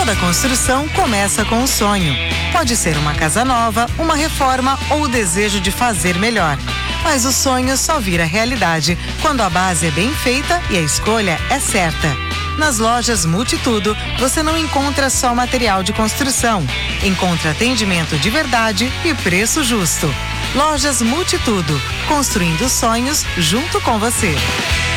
Toda construção começa com um sonho. Pode ser uma casa nova, uma reforma ou o desejo de fazer melhor. Mas o sonho só vira realidade quando a base é bem feita e a escolha é certa. Nas lojas Multitudo, você não encontra só material de construção. Encontra atendimento de verdade e preço justo. Lojas Multitudo, construindo sonhos junto com você.